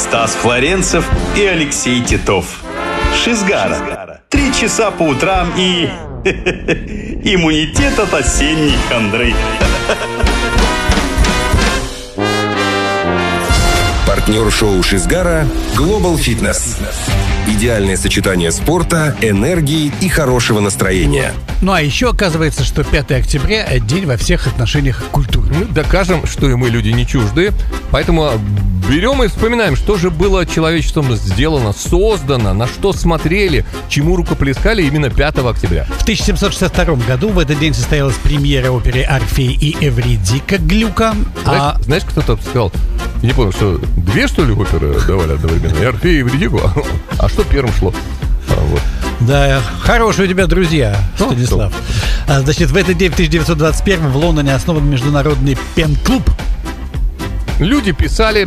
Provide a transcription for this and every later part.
Стас Флоренцев и Алексей Титов. Шизгара. 3 часа по утрам и иммунитет от осенней хандры. Партнер шоу Шизгара Global Fitness. Идеальное сочетание спорта, энергии и хорошего настроения. Ну а еще оказывается, что 5 октября – день во всех отношениях культуры. Мы докажем, что и мы люди не чужды. Поэтому берем и вспоминаем, что же было человечеством сделано, создано, на что смотрели, чему рукоплескали именно 5 октября. В 1762 году в этот день состоялась премьера оперы «Орфей и Эвридика» Глюка. Знаешь, кто-то сказал, я не помню, что 2, что ли, оперы давали одновременно? И «Орфей» и «Эвридику». А что первым шло? Вот. Да, хорошие у тебя друзья, Станислав. Значит, в этот день, в 1921 в Лондоне основан международный пен-клуб. Люди писали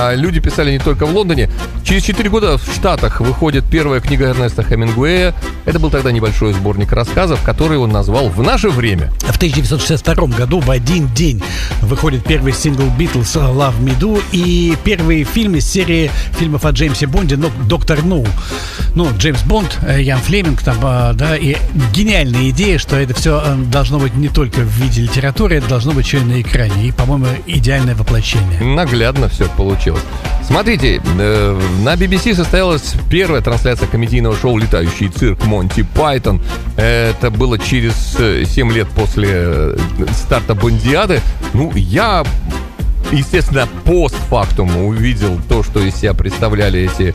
не только в Лондоне. Через 4 года в Штатах выходит первая книга Эрнеста Хемингуэя. Это был тогда небольшой сборник рассказов, который он назвал «В наше время». В 1962 году в один день выходит первый сингл Beatles «Love Me Do» и первый фильм из серии фильмов о Джеймсе Бонде «Доктор Ноу». Ну, Джеймс Бонд, Ян Флеминг, там, да, и гениальная идея, что это все должно быть не только в виде литературы, это должно быть еще и на экране. И, по-моему, идеальное воплощение. Наглядно все получилось. Смотрите, на BBC состоялась первая трансляция комедийного шоу «Летающий цирк» Монти Пайтон. Это было через 7 лет после старта Бондиады. Ну, я, естественно, постфактум увидел то, что из себя представляли эти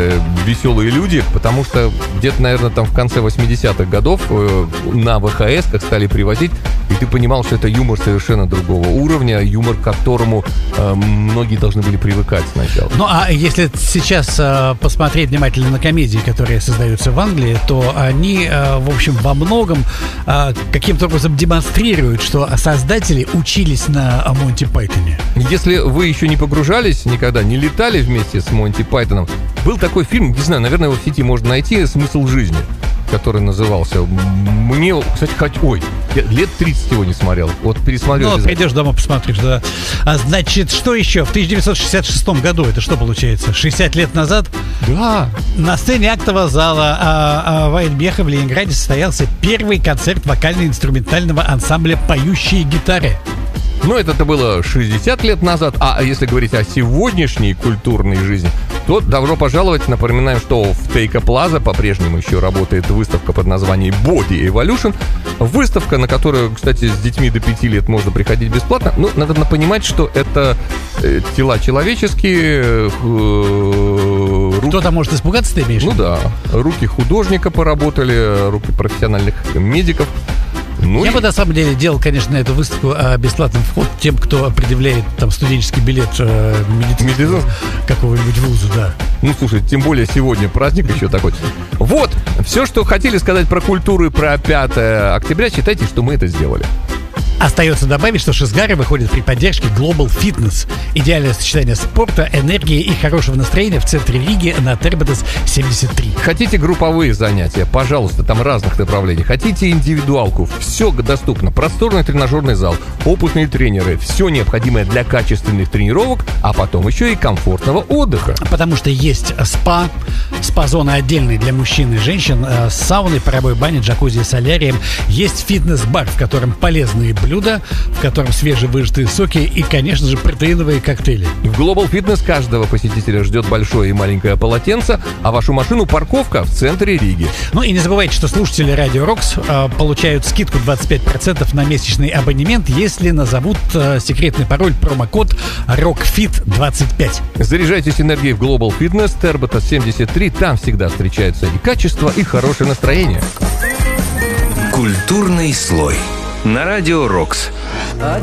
веселые люди, потому что где-то, наверное, там в конце 80-х годов на ВХС-ках стали привозить, и ты понимал, что это юмор совершенно другого уровня, юмор, к которому многие должны были привыкать сначала. Ну, а если сейчас посмотреть внимательно на комедии, которые создаются в Англии, то они, в общем, во многом каким-то образом демонстрируют, что создатели учились на Монти Пайтоне. Если вы еще не погружались никогда, не летали вместе с Монти Пайтоном, был такой фильм, не знаю, наверное, его в сети можно найти, «Смысл жизни», который назывался. Мне, кстати, я лет 30 его не смотрел. Вот пересмотрел. Ну, придешь дома, посмотришь, да. Значит, что еще? В 1966 году, это что получается? 60 лет назад? Да. На сцене актового зала Вайнбеха в Ленинграде состоялся первый концерт вокально-инструментального ансамбля «Поющие гитары». Ну, это было 60 лет назад. А если говорить о сегодняшней культурной жизни, то добро пожаловать. Напоминаем, что в Тейко Плаза по-прежнему еще работает выставка под названием Body Evolution. Выставка, на которую, кстати, с детьми до 5 лет можно приходить бесплатно. Ну, надо понимать, что это тела человеческие. Кто-то может испугаться, ты имеешь? Ну да. Руки художника поработали, руки профессиональных медиков. Ну, я бы на самом деле делал, конечно, эту выставку бесплатным вход тем, кто предъявляет там студенческий билет медицинского какого-нибудь вуза, да. Ну, слушай, тем более сегодня праздник еще такой. Вот, все, что хотели сказать про культуру и про 5 октября, считайте, что мы это сделали. Остается добавить, что Шизгара выходит при поддержке Global Fitness. Идеальное сочетание спорта, энергии и хорошего настроения в центре Риги на Тербатес 73. Хотите групповые занятия? Пожалуйста, там разных направлений. Хотите индивидуалку? Все доступно. Просторный тренажерный зал, опытные тренеры, все необходимое для качественных тренировок, а потом еще и комфортного отдыха. Потому что есть спа-зона отдельная для мужчин и женщин, с сауной, паровой баней, джакузи и солярием. Есть фитнес-бар, в котором полезные блюда, в котором свежевыжатые соки и, конечно же, протеиновые коктейли. В Global Fitness каждого посетителя ждет большое и маленькое полотенце, а вашу машину парковка в центре Риги. Ну и не забывайте, что слушатели Радио Рокс получают скидку 25% на месячный абонемент, если назовут секретный пароль, промокод ROCKFIT25. Заряжайтесь энергией в Global Fitness, Тербата 73. Там всегда встречаются и качество, и хорошее настроение. Культурный слой на Радио Рокс.